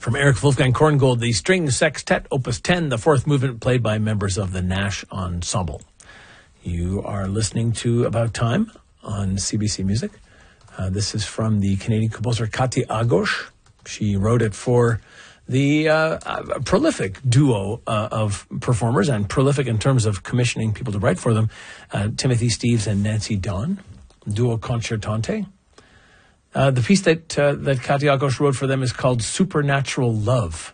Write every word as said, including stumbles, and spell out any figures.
From Eric Wolfgang Korngold, the String Sextet, Opus ten, the fourth movement, played by members of the Nash Ensemble. You are listening to About Time on C B C Music. Uh, this is from the Canadian composer Kati Agos. She wrote it for the uh, uh, prolific duo uh, of performers, and prolific in terms of commissioning people to write for them, uh, Timothy Steeves and Nancy Dawn, duo concertante. Uh, the piece that uh, that Kati Agos wrote for them is called Supernatural Love.